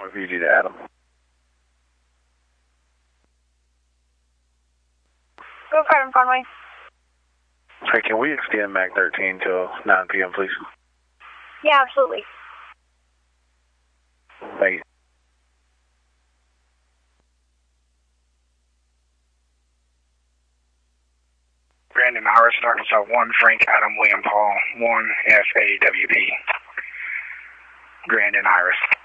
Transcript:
VG to Adam. Go Cardinal Conway. Hey, can we extend MAC 13 till 9 p.m., please? Yeah, absolutely. Thank you. Brandon Iris, Arkansas 1, Frank Adam William Paul 1, FAWP. Brandon Iris.